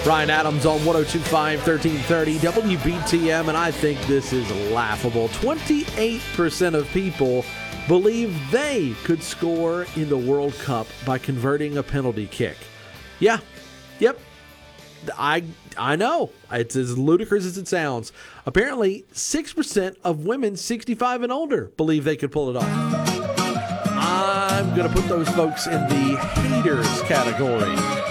Ryan Adams on 102.5, 1330 WBTM, and I think this is laughable. 28% of people believe they could score in the World Cup by converting a penalty kick. Yeah, yep. I know. It's as ludicrous as it sounds. Apparently, 6% of women 65 and older believe they could pull it off. I'm going to put those folks in the haters category.